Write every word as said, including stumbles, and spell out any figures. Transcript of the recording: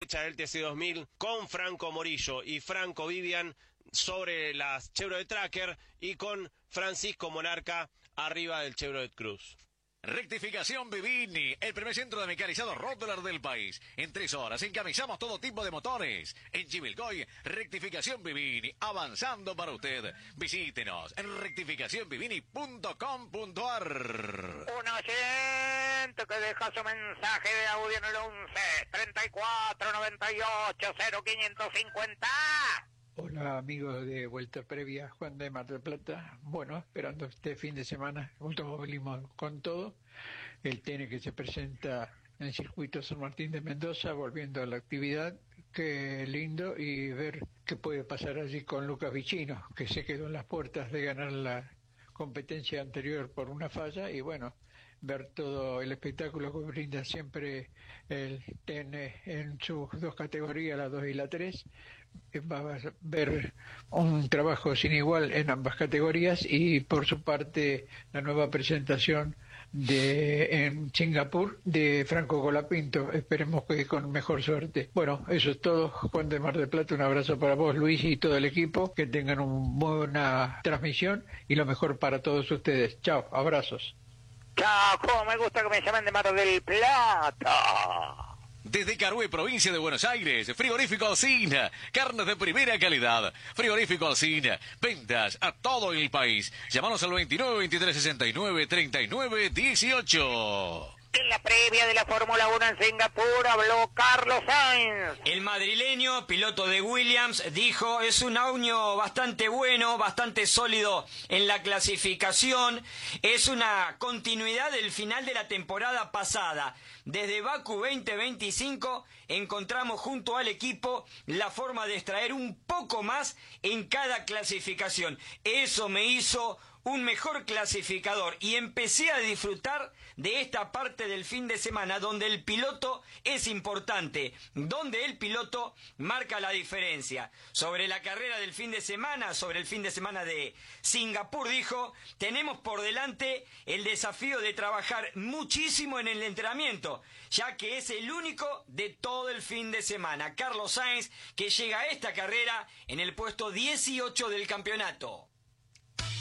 fecha del T C dos mil con Franco Morillo y Franco Vivian sobre las Chevrolet Tracker y con Francisco Monarca arriba del Chevrolet Cruz. Rectificación Vivini, el primer centro de mecanizado Rotterdam del país. En tres horas encamisamos todo tipo de motores. En Chivilcoy, Rectificación Vivini, avanzando para usted. Visítenos en rectificación vivini punto com punto ar. Un oyente que deja su mensaje de audio en el once, treinta y cuatro, noventa y ocho, cero quinientos cincuenta. Hola amigos de Vuelta Previa, Juan de Mar del Plata. Bueno, esperando este fin de semana, automovilismo con todo. El T N que se presenta en el circuito San Martín de Mendoza, volviendo a la actividad. Qué lindo, y ver qué puede pasar allí con Lucas Vicino, que se quedó en las puertas de ganar la competencia anterior por una falla, y bueno, ver todo el espectáculo que brinda siempre el T N en sus dos categorías, la dos y la tres. Va a ver un trabajo sin igual en ambas categorías, y por su parte la nueva presentación de en Singapur de Franco Colapinto, esperemos que con mejor suerte. Bueno, eso es todo. Juan de Mar del Plata, un abrazo para vos, Luis, y todo el equipo, que tengan una buena transmisión y lo mejor para todos ustedes. Chao, abrazos. Chao, cómo me gusta que me llamen de Mar del Plata. Desde Carué, provincia de Buenos Aires, Frigorífico Alsina, carnes de primera calidad. Frigorífico Alsina, ventas a todo el país. Llámanos al veintinueve, veintitrés, sesenta y nueve, treinta y nueve, dieciocho. En la previa de la Fórmula uno en Singapur habló Carlos Sainz. El madrileño, piloto de Williams, dijo: es un año bastante bueno, bastante sólido en la clasificación. Es una continuidad del final de la temporada pasada. Desde Baku veinte veinticinco encontramos junto al equipo la forma de extraer un poco más en cada clasificación. Eso me hizo un mejor clasificador y empecé a disfrutar de esta parte del fin de semana donde el piloto es importante, donde el piloto marca la diferencia. Sobre la carrera del fin de semana, sobre el fin de semana de Singapur, dijo: tenemos por delante el desafío de trabajar muchísimo en el entrenamiento, ya que es el único de todo el fin de semana. Carlos Sainz, que llega a esta carrera en el puesto dieciocho del campeonato.